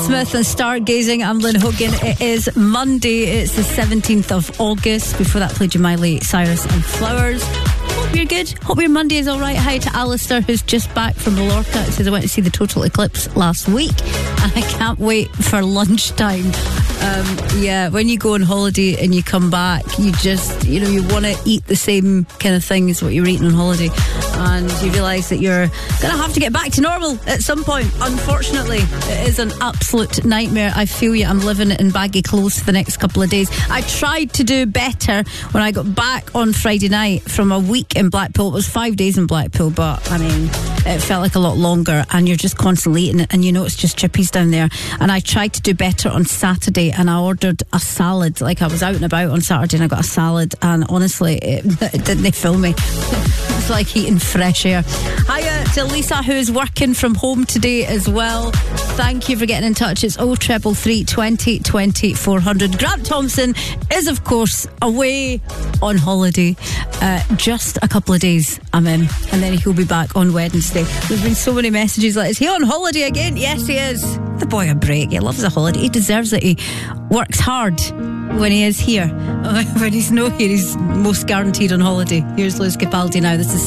Smith and Stargazing. I'm Lynn Hogan. It is Monday. It's the 17th of August. Before that, played you Miley Cyrus and Flowers. Hope you're good. Hope your Monday is all right. Hi to Alistair, who's just back from Mallorca. It says I went to see the total eclipse last week and I can't wait for lunchtime. Yeah, when you go on holiday and you come back, you just, you want to eat the same kind of thing as what you were eating on holiday, and you realise that you're going to have to get back to normal at some point. Unfortunately, it is an absolute nightmare. I feel you. I'm living in baggy clothes for the next couple of days. I tried to do better when I got back on Friday night from a week in Blackpool. It was 5 days in Blackpool, but I mean, it felt like a lot longer, and you're just constantly eating it, and it's just chippies down there. And I tried to do better on Saturday, and I ordered a salad. Like, I was out and about on Saturday and I got a salad, and honestly, it didn't fill me. It's like eating fresh air. Hiya to Lisa, who's working from home today as well. Thank you for getting in touch. It's 0333 20 20 400. Grant Thompson is, of course, away on holiday. Just a couple of days, I'm in, and then he'll be back on Wednesday. There's been so many messages like, is he on holiday again? Yes, he is. The boy a break. He loves a holiday. He deserves it. He works hard when he is here. When he's not here, he's most guaranteed on holiday. Here's Lewis Capaldi now. This is